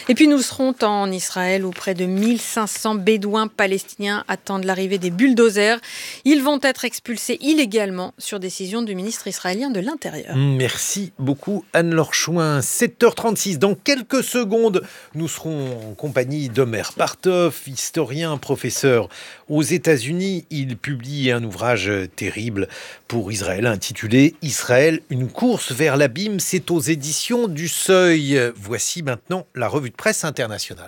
Et puis nous serons en Israël où près de 1500 bédouins palestiniens attendent l'arrivée des bulldozers. Ils vont être expulsés illégalement sur décision du ministre israélien de l'Intérieur. Merci beaucoup Anne-Laure Chouin. 7h36, dans quelques secondes, nous serons en compagnie d'Omer Partoff, historien, professeur aux États-Unis. Il publie un ouvrage terrible pour Israël intitulé « Israël, une course vers l'abîme ». C'est aux éditions du Seuil. Voici maintenant la revue de presse internationale.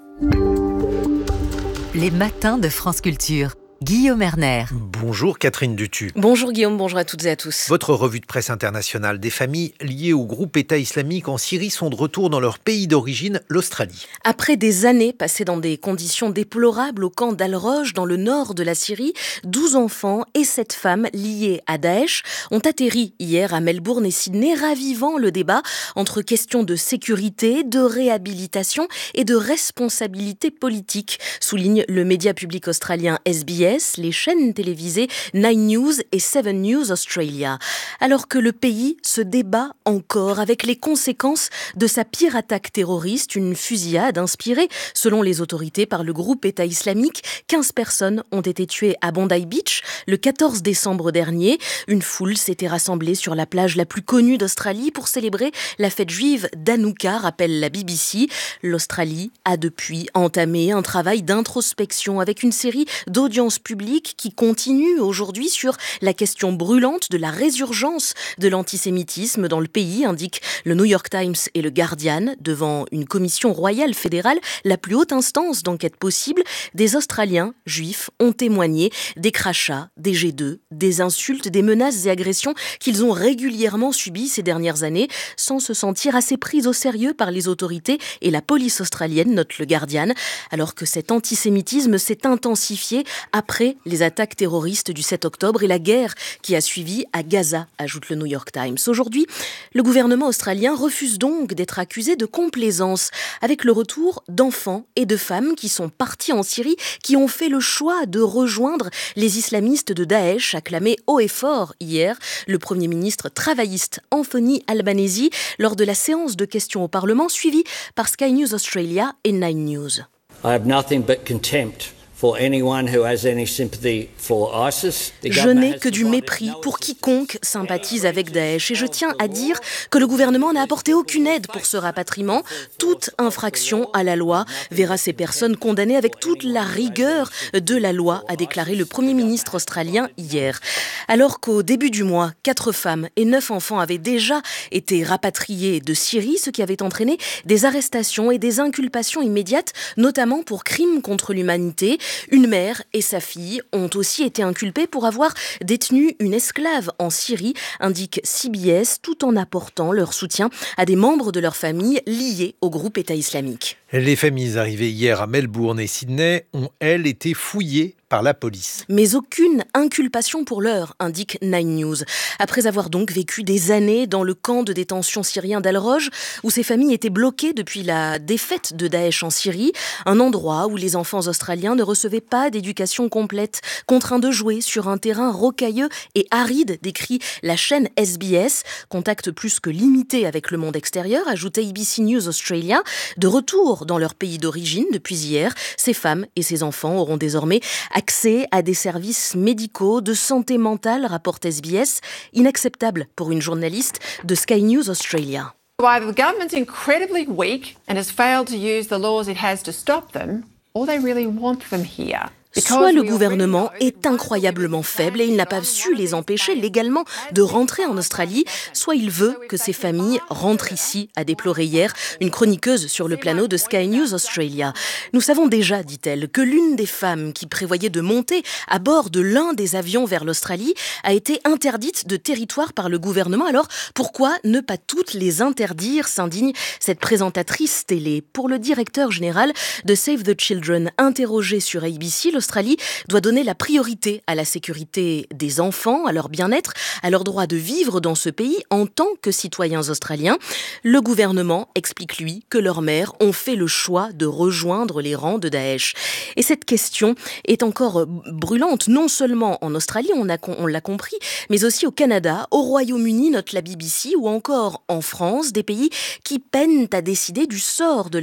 Les matins de France Culture. Guillaume Erner. Bonjour Catherine Dutu. Bonjour Guillaume, bonjour à toutes et à tous. Votre revue de presse internationale. Des familles liées au groupe État islamique en Syrie sont de retour dans leur pays d'origine, l'Australie. Après des années passées dans des conditions déplorables au camp d'Al-Roj, dans le nord de la Syrie, 12 enfants et 7 femmes liées à Daesh ont atterri hier à Melbourne et Sydney, ravivant le débat entre questions de sécurité, de réhabilitation et de responsabilité politique, souligne le média public australien SBS, les chaînes télévisées 9 News et 7 News Australia. Alors que le pays se débat encore avec les conséquences de sa pire attaque terroriste, une fusillade inspirée, selon les autorités, par le groupe État islamique. 15 personnes ont été tuées à Bondi Beach le 14 décembre dernier. Une foule s'était rassemblée sur la plage la plus connue d'Australie pour célébrer la fête juive d'Hanouka, rappelle la BBC. L'Australie a depuis entamé un travail d'introspection avec une série d'audiences publiques qui continue aujourd'hui sur la question brûlante de la résurgence de l'antisémitisme dans le pays, indiquent le New York Times et le Guardian. Devant une commission royale fédérale, la plus haute instance d'enquête possible, des Australiens juifs ont témoigné des crachats, des jets d'œufs, des insultes, des menaces et agressions qu'ils ont régulièrement subies ces dernières années, sans se sentir assez pris au sérieux par les autorités et la police australienne, note le Guardian, alors que cet antisémitisme s'est intensifié après les attaques terroristes du 7 octobre et la guerre qui a suivi à Gaza, ajoute le New York Times. Aujourd'hui, le gouvernement australien refuse donc d'être accusé de complaisance avec le retour d'enfants et de femmes qui sont partis en Syrie, qui ont fait le choix de rejoindre les islamistes de Daesh, acclamé haut et fort hier le Premier ministre travailliste Anthony Albanese lors de la séance de questions au Parlement suivie par Sky News Australia et 9 News. I have nothing but contempt for anyone who has any sympathy for ISIS. Je n'ai que du mépris pour quiconque sympathise avec Daesh et je tiens à dire que le gouvernement n'a apporté aucune aide pour ce rapatriement. Toute infraction à la loi verra ces personnes condamnées avec toute la rigueur de la loi, a déclaré le Premier ministre australien hier. Alors qu'au début du mois, 4 femmes et 9 enfants avaient déjà été rapatriés de Syrie, ce qui avait entraîné des arrestations et des inculpations immédiates, notamment pour crimes contre l'humanité. Une mère et sa fille ont aussi été inculpées pour avoir détenu une esclave en Syrie, indique CBS, tout en apportant leur soutien à des membres de leur famille liés au groupe État islamique. Les familles arrivées hier à Melbourne et Sydney ont, elles, été fouillées par la police. Mais aucune inculpation pour l'heure, indique 9 News. Après avoir donc vécu des années dans le camp de détention syrien d'Al-Roj, où ces familles étaient bloquées depuis la défaite de Daesh en Syrie, un endroit où les enfants australiens ne recevaient pas d'éducation complète, contraints de jouer sur un terrain rocailleux et aride, décrit la chaîne SBS, contact plus que limité avec le monde extérieur, ajoute ABC News Australia. De retour dans leur pays d'origine depuis hier, ces femmes et ces enfants auront désormais accès à des services médicaux de santé mentale, rapporte SBS, inacceptable pour une journaliste de Sky News Australia. Either the government's incredibly weak and has failed to use the laws it has to stop them, or they really want them here. Soit le gouvernement est incroyablement faible et il n'a pas su les empêcher légalement de rentrer en Australie, soit il veut que ces familles rentrent ici, a déploré hier une chroniqueuse sur le plateau de Sky News Australia. Nous savons déjà, dit-elle, que l'une des femmes qui prévoyait de monter à bord de l'un des avions vers l'Australie a été interdite de territoire par le gouvernement. Alors pourquoi ne pas toutes les interdire, s'indigne cette présentatrice télé. Pour le directeur général de Save the Children, interrogé sur ABC, l'Australie doit donner la priorité à la sécurité des enfants, à leur bien-être, à leur droit de vivre dans ce pays en tant que citoyens australiens. Le gouvernement explique, lui, que leurs mères ont fait le choix de rejoindre les rangs de Daesh. Et cette question est encore brûlante, non seulement en Australie, on l'a compris, mais aussi au Canada, au Royaume-Uni, note la BBC, ou encore en France, des pays qui peinent à décider du sort de